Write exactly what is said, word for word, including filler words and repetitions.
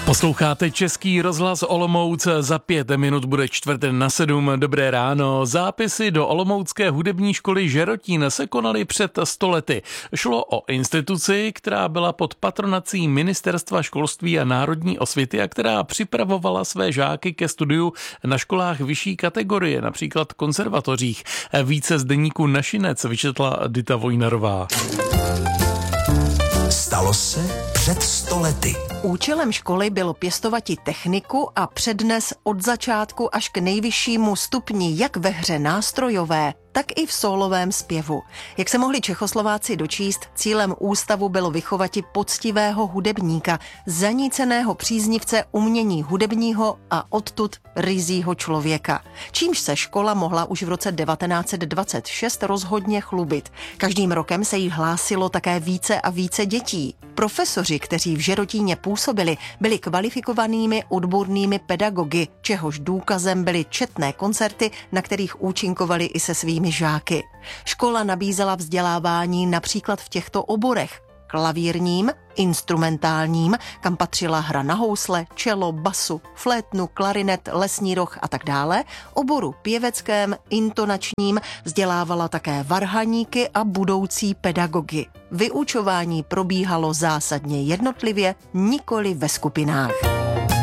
Posloucháte Český rozhlas Olomouc, za pět minut bude čtvrt na sedm. Dobré ráno. Zápisy do olomoucké hudební školy Žerotín se konaly před sto lety. Šlo o instituci, která byla pod patronací Ministerstva školství a národní osvěty a která připravovala své žáky ke studiu na školách vyšší kategorie, například konzervatořích. Více z deníku Našinec vyčetla Dita Vojnarová. Stalo se před sto lety. Účelem školy bylo pěstovati techniku a přednes od začátku až k nejvyššímu stupni jak ve hře nástrojové, tak i v sólovém zpěvu. Jak se mohli Čechoslováci dočíst, cílem ústavu bylo vychovati poctivého hudebníka, zaníceného příznivce umění hudebního a odtud ryzího člověka. Čímž se škola mohla už v roce devatenáct set dvacet šest rozhodně chlubit. Každým rokem se jí hlásilo také více a více dětí. Profesoři, kteří v Žerotíně působili, byli kvalifikovanými odbornými pedagogy, čehož důkazem byly četné koncerty, na kterých účinkovali i se svými žáky. Škola nabízela vzdělávání například v těchto oborech: klavírním, instrumentálním, kam patřila hra na housle, čelo, basu, flétnu, klarinet, lesní roh a tak dále, oboru pěveckém, intonačním, vzdělávala také varhaníky a budoucí pedagogy. Vyučování probíhalo zásadně jednotlivě, nikoli ve skupinách.